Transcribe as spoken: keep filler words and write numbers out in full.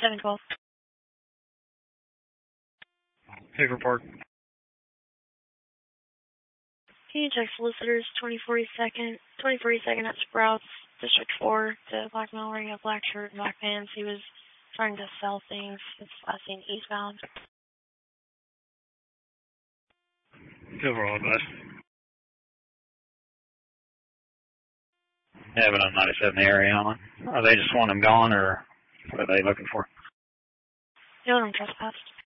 seven twelve. Take report. Can you check solicitors twenty forty-second, twenty forty-second at Sprouts, District four, to Blackmail wearing a black shirt and black pants. He was trying to sell things. It's last seen eastbound. Overall advice. Yeah, but on ninety-seven the area on it. Are they just want him gone, or what are they looking for? No one trespassed.